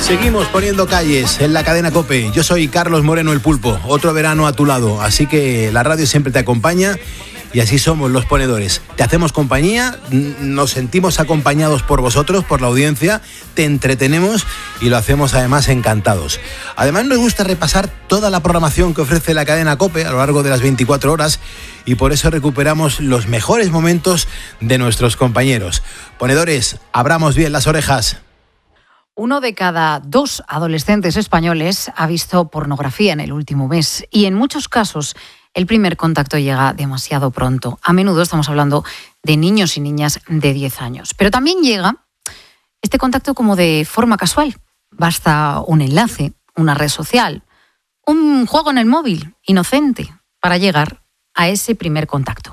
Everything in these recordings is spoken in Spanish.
Seguimos poniendo calles en la cadena COPE. Yo soy Carlos Moreno el Pulpo, otro verano a tu lado, así que la radio siempre te acompaña y así somos los ponedores. Te hacemos compañía, nos sentimos acompañados por vosotros, por la audiencia, te entretenemos y lo hacemos además encantados. Además nos gusta repasar toda la programación que ofrece la cadena COPE a lo largo de las 24 horas y por eso recuperamos los mejores momentos de nuestros compañeros. Ponedores, abramos bien las orejas. 1 de cada 2 adolescentes españoles ha visto pornografía en el último mes y en muchos casos el primer contacto llega demasiado pronto. A menudo estamos hablando de niños y niñas de 10 años. Pero también llega este contacto como de forma casual. Basta un enlace, una red social, un juego en el móvil, inocente, para llegar a ese primer contacto.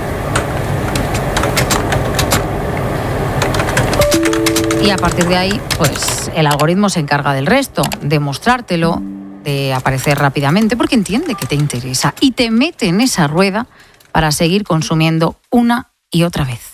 Y a partir de ahí, pues el algoritmo se encarga del resto, de mostrártelo, de aparecer rápidamente, porque entiende que te interesa y te mete en esa rueda para seguir consumiendo una y otra vez.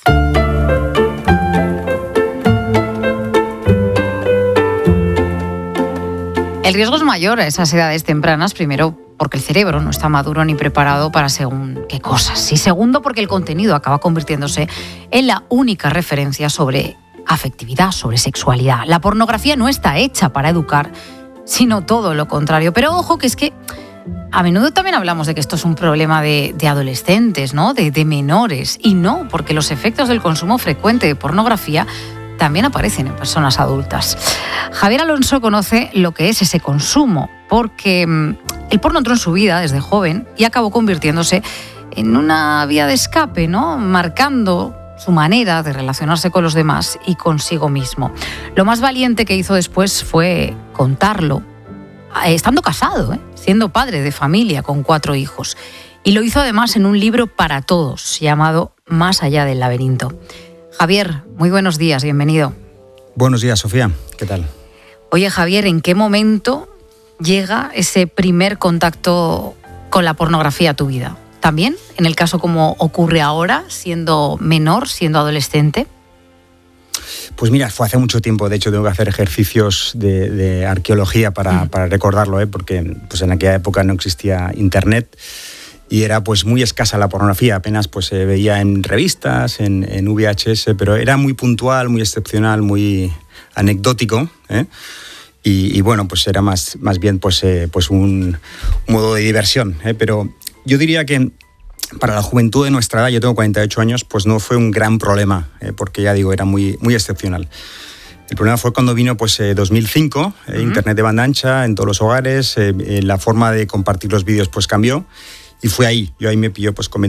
El riesgo es mayor a esas edades tempranas, primero porque el cerebro no está maduro ni preparado para según qué cosas, y segundo porque el contenido acaba convirtiéndose en la única referencia sobre afectividad, sobre sexualidad. La pornografía no está hecha para educar, sino todo lo contrario. Pero ojo, que es que a menudo también hablamos de que esto es un problema de adolescentes, ¿no? De menores. Y no, porque los efectos del consumo frecuente de pornografía también aparecen en personas adultas. Javier Alonso conoce lo que es ese consumo, porque el porno entró en su vida desde joven y acabó convirtiéndose en una vía de escape, ¿no? Marcando su manera de relacionarse con los demás y consigo mismo. Lo más valiente que hizo después fue contarlo, estando casado, siendo padre de familia con 4 hijos. Y lo hizo además en un libro para todos, llamado Más allá del laberinto. Javier, muy buenos días, bienvenido. Buenos días, Sofía, ¿qué tal? Oye, Javier, ¿en qué momento llega ese primer contacto con la pornografía a tu vida? ¿También, en el caso como ocurre ahora, siendo menor, siendo adolescente? Pues mira, fue hace mucho tiempo. De hecho, tengo que hacer ejercicios de arqueología para recordarlo, porque pues en aquella época no existía internet y era pues muy escasa la pornografía. Apenas pues se veía en revistas, en VHS, pero era muy puntual, muy excepcional, muy anecdótico, Y bueno, pues era más bien pues un modo de diversión, pero yo diría que para la juventud de nuestra edad, yo tengo 48 años, pues no fue un gran problema, porque ya digo, era muy excepcional. El problema fue cuando vino 2005, internet de banda ancha en todos los hogares, la forma de compartir los vídeos pues cambió y fue ahí. Yo ahí me pilló pues